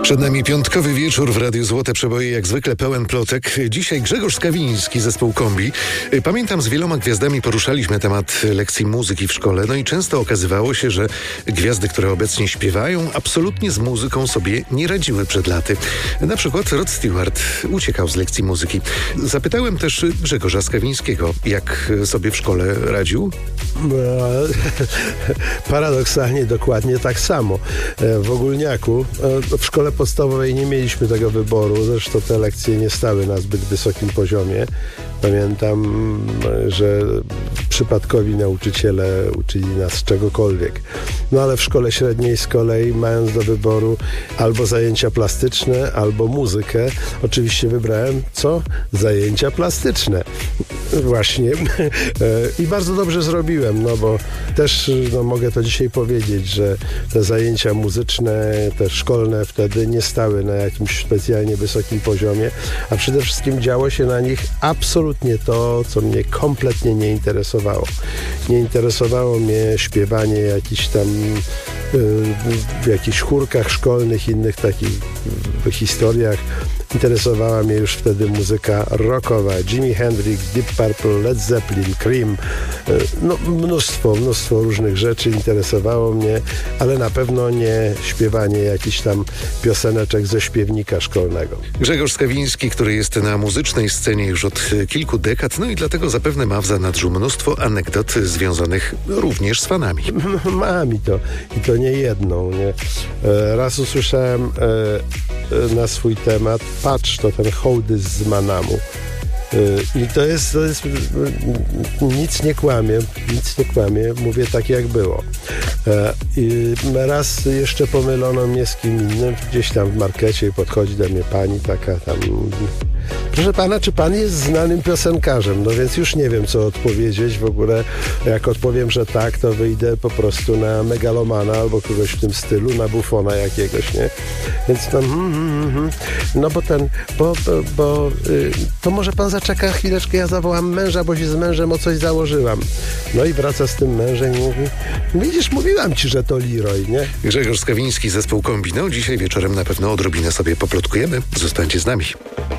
Przed nami piątkowy wieczór w Radiu Złote Przeboje, jak zwykle pełen plotek. Dzisiaj Grzegorz Skawiński, zespół Kombi. Pamiętam, z wieloma gwiazdami poruszaliśmy temat lekcji muzyki w szkole, no i często okazywało się, że gwiazdy, które obecnie śpiewają, absolutnie z muzyką sobie nie radziły przed laty. Na przykład Rod Stewart uciekał z lekcji muzyki. Zapytałem też Grzegorza Skawińskiego, jak sobie w szkole radził? Paradoksalnie dokładnie tak samo. W ogólniaku, w szkole podstawowej nie mieliśmy tego wyboru, zresztą te lekcje nie stały na zbyt wysokim poziomie. Pamiętam, że przypadkowi nauczyciele uczyli nas czegokolwiek. No ale w szkole średniej z kolei, mając do wyboru albo zajęcia plastyczne, albo muzykę, oczywiście wybrałem co? Zajęcia plastyczne. Właśnie. I bardzo dobrze zrobiłem, no bo też mogę to dzisiaj powiedzieć, że te zajęcia muzyczne, te szkolne wtedy nie stały na jakimś specjalnie wysokim poziomie, a przede wszystkim działo się na nich absolutnie to, co mnie kompletnie nie interesowało. Nie interesowało mnie śpiewanie jakichś tam w jakichś chórkach szkolnych, innych takich historiach. Interesowała mnie już wtedy muzyka rockowa. Jimi Hendrix, Deep Purple, Led Zeppelin, Cream. No, mnóstwo różnych rzeczy interesowało mnie, ale na pewno nie śpiewanie jakichś tam pioseneczek ze śpiewnika szkolnego. Grzegorz Skawiński, który jest na muzycznej scenie już od kilku dekad, no i dlatego zapewne ma w zanadrzu mnóstwo anegdot związanych również z fanami. Mam i to nie jedną. Nie? Raz usłyszałem na swój temat: patrz, to ten hołdys z Manamu. I to jest nic nie kłamię, mówię tak jak było. I raz jeszcze pomylono mnie z kim innym, gdzieś tam w markecie, podchodzi do mnie pani taka tam: proszę pana, czy pan jest znanym piosenkarzem? No więc już nie wiem, co odpowiedzieć. W ogóle jak odpowiem, że tak, to wyjdę po prostu na megalomana albo kogoś w tym stylu, na bufona jakiegoś, nie? Więc tam no bo to może pan zaczeka chwileczkę, ja zawołam męża, bo się z mężem o coś założyłam. No i wraca z tym mężem i mówi: widzisz, mówiłam ci, że to Leroy, nie? Grzegorz Skawiński, zespół Kombi. No, dzisiaj wieczorem na pewno odrobinę sobie poplotkujemy. Zostańcie z nami.